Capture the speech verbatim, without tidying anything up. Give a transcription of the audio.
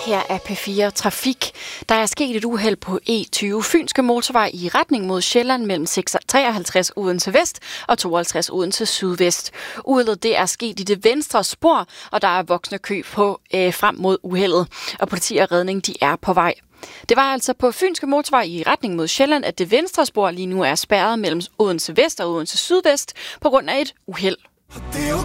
Her er P fire Trafik. Der er sket et uheld på E tyve Fynske Motorvej i retning mod Sjælland mellem treoghalvtreds Odense Vest og tooghalvtreds Odense Sydvest. Uheldet det er sket i det venstre spor, og der er voksende kø på øh, frem mod uheldet. Og politi og redning de er på vej. Det var altså på Fynske Motorvej i retning mod Sjælland, at det venstre spor lige nu er spærret mellem Odense Vest og Odense Sydvest på grund af et uheld. Det er jo